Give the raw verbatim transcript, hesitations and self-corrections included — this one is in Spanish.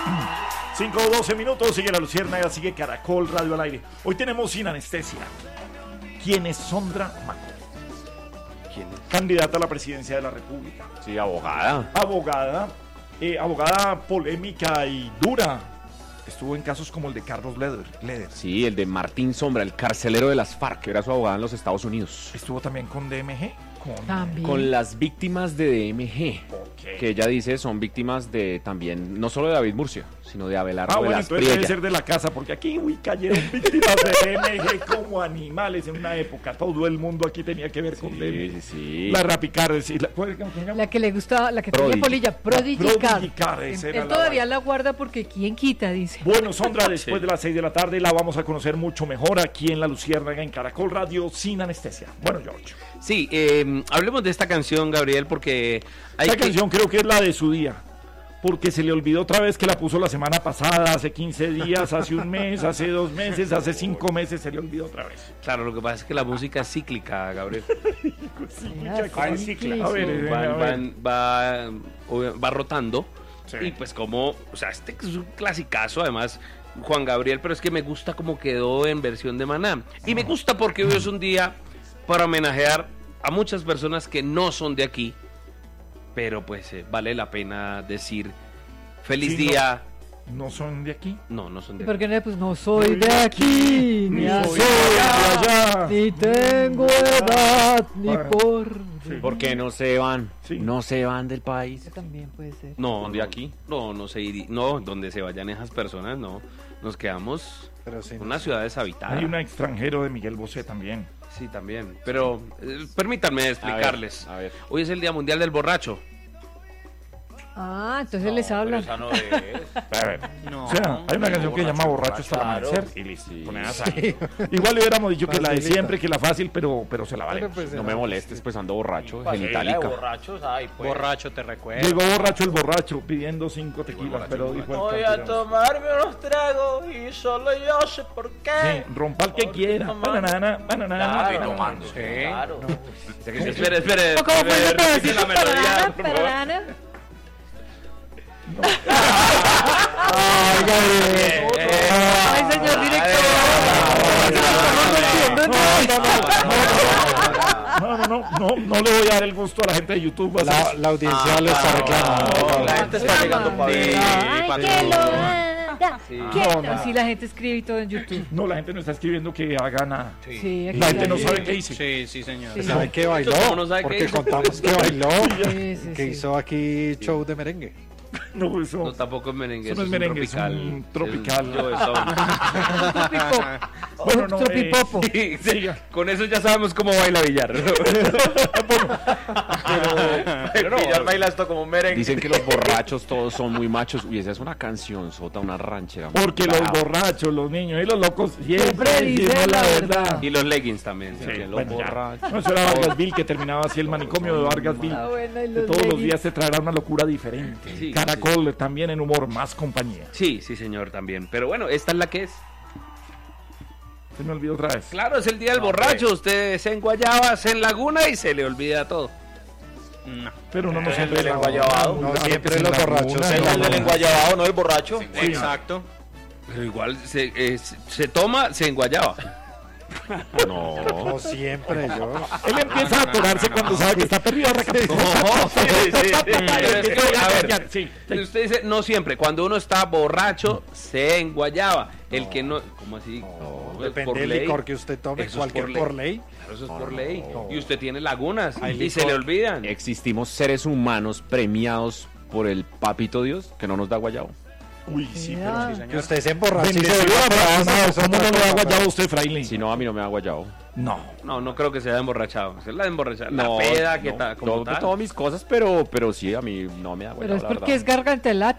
cinco o doce minutos, sigue La Luciérnaga, sigue Caracol Radio al aire. Hoy tenemos Sin Anestesia. ¿Quién es Sondra Maco? ¿Quién es? Candidata a la presidencia de la República. Sí, abogada. Abogada, eh, abogada polémica y dura. Estuvo en casos como el de Carlos Leder. Leder. Sí, el de Martín Sombra, el carcelero de las FARC, que era su abogada en los Estados Unidos. Estuvo también con D M G. Con... También. Con las víctimas de D M G, Okay. que ella dice son víctimas de también, no solo de David Murcia, sino de Abelardo Ah, de bueno, las entonces debe Priella. ser de la casa, porque aquí, uy, cayeron víctimas de D M G como animales en una época. Todo el mundo aquí tenía que ver con Sí, D M G. sí, sí. La Rapicar, sí, la, ¿cómo se llama? La que le gustaba, la que Prodigy. tenía polilla, Prodigy Prodigy Car. Car, esa era Él la todavía vaina. la guarda porque quién quita, dice. Bueno, Sondra, después de las seis de la tarde la vamos a conocer mucho mejor aquí en La Luciérnaga, en Caracol Radio, Sin Anestesia. Bueno, George. Sí, eh, hablemos de esta canción, Gabriel, porque hay Esta que... canción creo que es la de su día, porque se le olvidó otra vez que la puso la semana pasada, hace quince días, hace un mes, hace dos meses, hace cinco meses, se le olvidó otra vez. Claro, lo que pasa es que la música es cíclica, Gabriel. Sí, Ah, ¿cómo es? cíclico. A ver, eh, Va, a ver. van- va, obvio- va rotando. Sí. Y pues como, o sea, este es un clasicazo, además, Juan Gabriel, pero es que me gusta como quedó en versión de Maná. Y me gusta porque hoy es un día para homenajear a muchas personas que no son de aquí, pero pues eh, vale la pena decir feliz Sí, día. ¿No son de aquí? No, no son de ¿Por aquí. qué no? Pues no soy de aquí, ni Ni soy soy de allá. ni tengo edad, ni Bueno, por... sí. ¿Por qué no se van? Sí. No se van del país. Eso también puede ser. No, ¿Son de no, aquí? No, no se iría. No, donde se vayan esas personas, no. Nos quedamos Pero sí, en no una sé. ciudad deshabitada. Hay un extranjero de Miguel Bosé también. Sí, también. Pero eh, permítanme explicarles. A ver, a ver. Hoy es el Día Mundial del Borracho. Ah, entonces les hablan. no es. A ver. No, O sea, hay una canción que se llama Borracho hasta el claro. amanecer y listo. Sí. Ponen a salir. Igual le hubiéramos dicho que la de Facilita. siempre, que la fácil, pero, pero se la vale. Pero pues, No eh, me molestes, pues ando borracho, Pues, genitálica. de borrachos, ay, pues. Borracho te recuerda. Llegó borracho el borracho pidiendo cinco tequilas, pero dijo el Voy a campeón. tomarme unos tragos y solo yo sé por qué. Sí, rompa el que Porque quiera. tomando. Banana, banana, Claro, banana. claro. Espere, espere. ¿O cómo fue ese espere, repite pedacito? la melodía, Pararana, por favor. pararana. Ay, Gabriel. Ay, señor director. No, no, no, no, no le voy a dar el gusto a la gente de YouTube. La, así. la audiencia lo está reclamando. La gente está llegando para Sí, ver. Ay, para que lo todo. anda. No, no. Así la gente escribe y todo en YouTube. No, la gente no está escribiendo que haga nada. Sí, aquí La gente no hay- sabe qué dice. Sí, sí, señor. Sí. ¿Sabe que bailó? ¿Cómo no sabe qué Porque hizo? contamos que bailó, Sí, sí, que sí. hizo aquí show de merengue. No, eso. No, tampoco es merengue. Eso no es un merengue, es tropical. un tropical. Es un- yo, eso- Bueno, no, Tropipopo. Sí, sí, con eso ya sabemos cómo baila Villar. Pero no, ya baila esto como un merengue. Dicen que los borrachos todos son muy machos. Uy, esa es una canción, sota, una ranchera. muy Porque los brava. borrachos, los niños y los locos siempre Siempre dicen dicen la la verdad. verdad. Y los leggings también. Sí, que los bueno, ya. borrachos. No, eso era Vargasville, que terminaba así el manicomio de Vargasville. Ah, bueno, y Que los todos los leggings. días te traerá una locura diferente. Sí, Caracol también en humor, más compañía. Sí, sí, señor, también. Pero bueno, esta es la que es. Se me olvidó otra vez. Claro, es el día del borracho. Usted se enguayaba, se enlaguna y se le olvida todo. No. Pero no, no El siempre del la- enguayabado. muy No, raro siempre que se los la borrachos laguna, se no, El del no. enguayabado, no el borracho. Exacto. Pero igual se, eh, se- se toma, se enguayaba. No. No siempre, yo. Él empieza a atorarse cuando sabe que está perdido. Pero es que, a ver, Sí, usted dice, no siempre. Cuando uno está borracho, se enguayaba. El que no. ¿Cómo así? No, es Depende por del ley. licor que usted tome, Eso es cualquier por ley. por ley. Claro, eso es por ley. Y usted tiene lagunas Hay y se licor. le olvidan. Existimos seres humanos premiados por el papito Dios que no nos da guayabo. Uy, sí, pero Mira. sí, señor. Que usted se emborrache y se Bendecido vuelva abrazo, atrás, eso ¿cómo es no otra le ha cosa, guayado usted, fraile? Si no, a mí no me da guayabo. No. No, no creo que se haya emborrachado. Se la emborrachada. La No, peda, que no, tal, como todo- tal. todas mis cosas, pero, pero sí, a mí no me da guayabo. Pero es la porque verdad. es gargantelata.